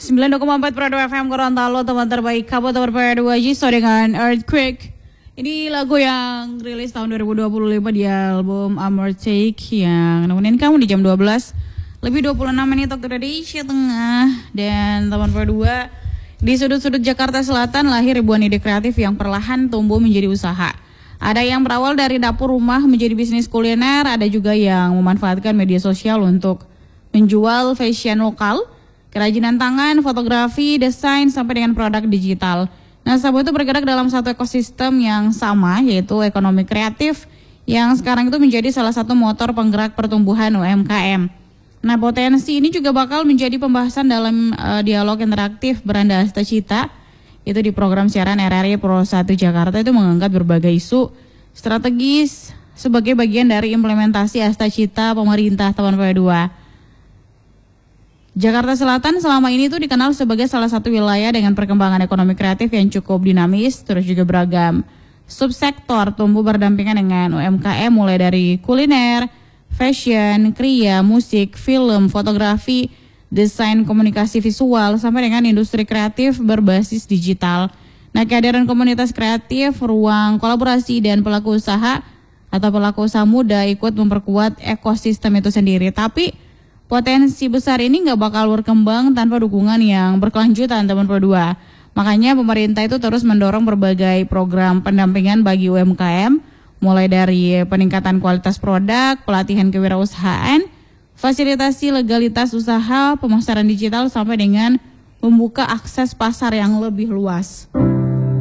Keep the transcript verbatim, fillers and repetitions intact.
sembilan koma empat Prado F M Gorontalo, teman terbaik Kabupaten P dua Jiso dengan Earthquake. Ini lagu yang rilis tahun dua ribu dua puluh lima di album Amor Take yang nemenin kamu di jam dua belas lebih dua puluh enam menit waktu Indonesia Tengah. Dan teman P dua, di sudut-sudut Jakarta Selatan lahir ribuan ide kreatif yang perlahan tumbuh menjadi usaha. Ada yang berawal dari dapur rumah menjadi bisnis kuliner, ada juga yang memanfaatkan media sosial untuk menjual fashion lokal, kerajinan tangan, fotografi, desain, sampai dengan produk digital. Nah, semua itu bergerak dalam satu ekosistem yang sama, yaitu ekonomi kreatif, yang sekarang itu menjadi salah satu motor penggerak pertumbuhan U M K M. Nah, potensi ini juga bakal menjadi pembahasan dalam uh, dialog interaktif Beranda Asta Cita, itu di program siaran R R I Pro satu Jakarta, itu mengangkat berbagai isu strategis sebagai bagian dari implementasi Asta Cita pemerintah teman P dua. Jakarta Selatan selama ini tuh dikenal sebagai salah satu wilayah dengan perkembangan ekonomi kreatif yang cukup dinamis, terus juga beragam subsektor tumbuh berdampingan dengan U M K M, mulai dari kuliner, fashion, kriya, musik, film, fotografi, desain, komunikasi visual, sampai dengan industri kreatif berbasis digital. Nah, kehadiran komunitas kreatif, ruang kolaborasi, dan pelaku usaha atau pelaku usaha muda ikut memperkuat ekosistem itu sendiri. Tapi potensi besar ini nggak bakal berkembang tanpa dukungan yang berkelanjutan teman P dua. Makanya pemerintah itu terus mendorong berbagai program pendampingan bagi U M K M, mulai dari peningkatan kualitas produk, pelatihan kewirausahaan, fasilitasi legalitas usaha, pemasaran digital, sampai dengan membuka akses pasar yang lebih luas.